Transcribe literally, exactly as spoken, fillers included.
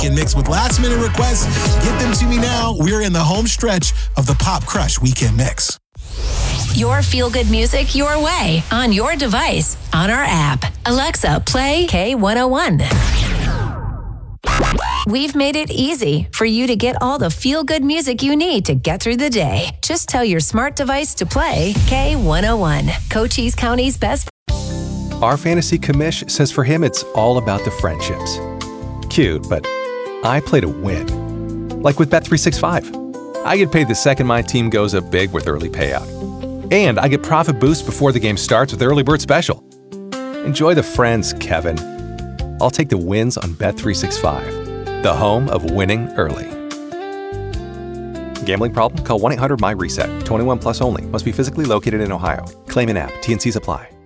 Weekend Mix with last minute requests. Get them to me now. We're in the home stretch of the Pop Crush Weekend Mix. Your feel-good music your way, on your device, on our app. Alexa, play K one oh one. We've made it easy for you to get all the feel-good music you need to get through the day. Just tell your smart device to play K one oh one, Cochise County's best. Our fantasy commish says for him it's all about the friendships. Cute, but I play to win. Like with Bet three sixty-five. I get paid the second my team goes up big with early payout. And I get profit boost before the game starts with Early Bird Special. Enjoy the friends, Kevin. I'll take the wins on Bet three sixty-five, the home of winning early. Gambling problem? Call one eight hundred M Y RESET. twenty-one plus only. Must be physically located in Ohio. Claim in app. T N Cs apply.